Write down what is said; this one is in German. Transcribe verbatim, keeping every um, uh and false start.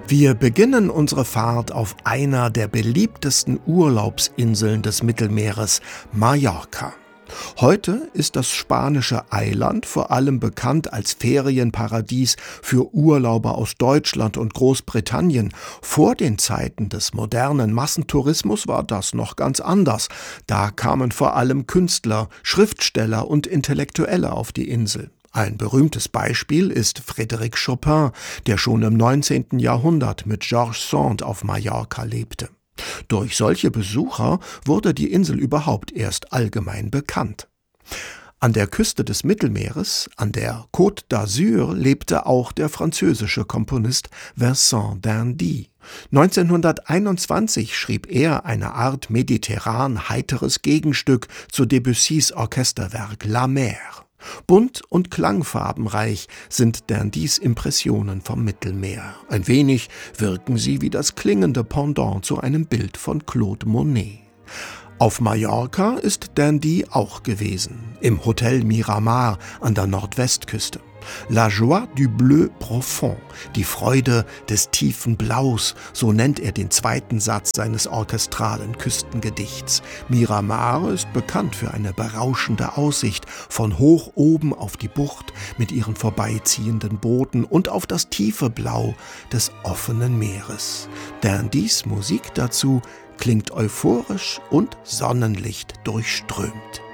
Wir beginnen unsere Fahrt auf einer der beliebtesten Urlaubsinseln des Mittelmeeres, Mallorca. Heute ist das spanische Eiland vor allem bekannt als Ferienparadies für Urlauber aus Deutschland und Großbritannien. Vor den Zeiten des modernen Massentourismus war das noch ganz anders. Da kamen vor allem Künstler, Schriftsteller und Intellektuelle auf die Insel. Ein berühmtes Beispiel ist Frédéric Chopin, der schon im neunzehnten Jahrhundert mit George Sand auf Mallorca lebte. Durch solche Besucher wurde die Insel überhaupt erst allgemein bekannt. An der Küste des Mittelmeeres, an der Côte d'Azur, lebte auch der französische Komponist Vincent d'Indy. neunzehnhunderteinundzwanzig schrieb er eine Art mediterran-heiteres Gegenstück zu Debussys Orchesterwerk La Mer. Bunt und klangfarbenreich sind d'Indys Impressionen vom Mittelmeer. Ein wenig wirken sie wie das klingende Pendant zu einem Bild von Claude Monet. Auf Mallorca ist d'Indy auch gewesen, im Hotel Miramar an der Nordwestküste. La joie du bleu profond, die Freude des tiefen Blaus, so nennt er den zweiten Satz seines orchestralen Küstengedichts. Miramar ist bekannt für eine berauschende Aussicht von hoch oben auf die Bucht mit ihren vorbeiziehenden Booten und auf das tiefe Blau des offenen Meeres. d'Indys Musik dazu klingt euphorisch und Sonnenlicht durchströmt.